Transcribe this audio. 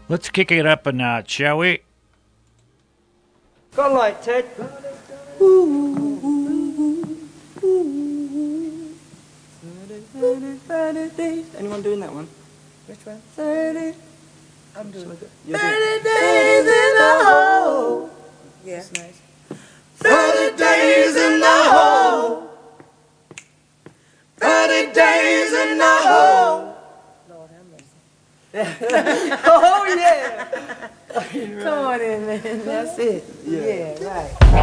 Let's kick it up a notch, shall we? Got light, Ted. 30 days. Anyone doing that one? Which one? 30. I'm doing it. 30 days in a hole. Yeah. That's nice. 30 days in the hole. 30 days in the hole. Lord have mercy. Oh, yeah. Come on in, man. That's it. Yeah, right.